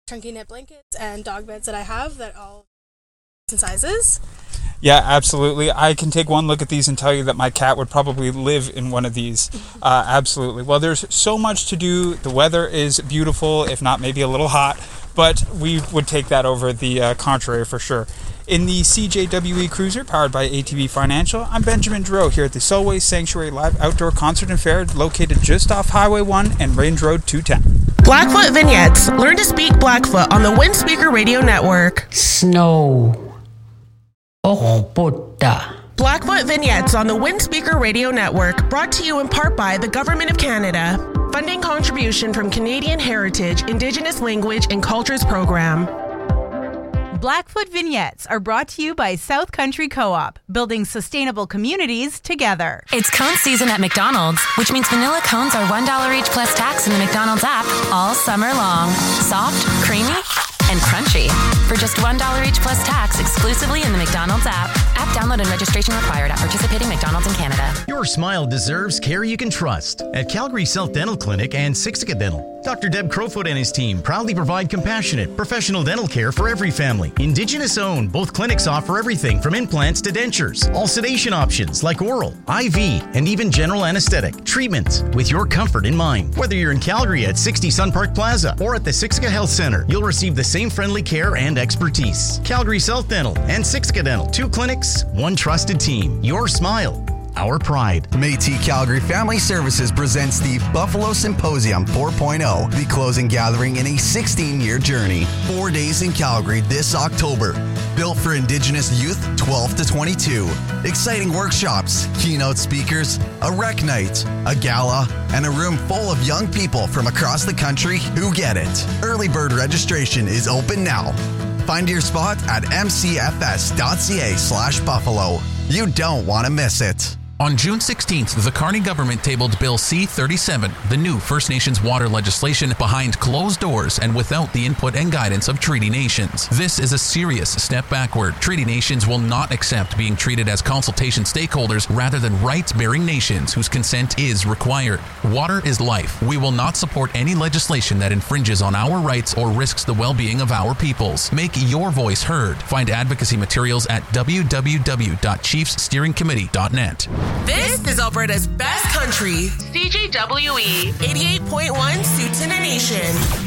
chunky knit blankets and dog beds that I have that all sizes. Yeah, absolutely. I can take one look at these and tell you that my cat would probably live in one of these. Absolutely. Well, there's so much to do. The weather is beautiful, if not maybe a little hot, but we would take that over the contrary for sure. In the CJWE Cruiser, powered by ATB Financial, I'm Benjamin Drouot here at the Solway Sanctuary Live Outdoor Concert and Fair, located just off Highway 1 and Range Road 210. Blackfoot Vignettes. Learn to speak Blackfoot on the Windspeaker Radio Network. Snow. Oh, puta. Blackfoot Vignettes on the Windspeaker Radio Network, brought to you in part by the Government of Canada. Funding contribution from Canadian Heritage, Indigenous Language and Cultures Program. Blackfoot Vignettes are brought to you by South Country Co-op, building sustainable communities together. It's cone season at McDonald's, which means vanilla cones are $1 each plus tax in the McDonald's app all summer long. Soft, creamy, and crunchy. For just $1 each plus tax exclusively in the McDonald's app. App download and registration required at participating McDonald's in Canada. Your smile deserves care you can trust. At Calgary South Dental Clinic and Siksika Dental, Dr. Deb Crowfoot and his team proudly provide compassionate, professional dental care for every family. Indigenous owned, both clinics offer everything from implants to dentures. All sedation options like oral, IV, and even general anesthetic treatments with your comfort in mind. Whether you're in Calgary at 60 Sun Park Plaza or at the Siksika Health Center, you'll receive the same friendly care and expertise. Calgary South Dental and Siksika Dental, 2 clinics, 1 trusted team. Your smile, our pride. Métis Calgary Family Services presents the Buffalo Symposium 4.0, the closing gathering in a 16-year journey. 4 days in Calgary this October. Built for Indigenous youth 12 to 22. Exciting workshops, keynote speakers, a rec night, a gala, and a room full of young people from across the country who get it. Early bird registration is open now. Find your spot at mcfs.ca/Buffalo. You don't want to miss it. On June 16th, the Carney government tabled Bill C-37, the new First Nations water legislation, behind closed doors and without the input and guidance of Treaty Nations. This is a serious step backward. Treaty Nations will not accept being treated as consultation stakeholders rather than rights-bearing nations whose consent is required. Water is life. We will not support any legislation that infringes on our rights or risks the well-being of our peoples. Make your voice heard. Find advocacy materials at www.chiefssteeringcommittee.net. This is Alberta's best country, CJWE 88.1 Suits in a Nation.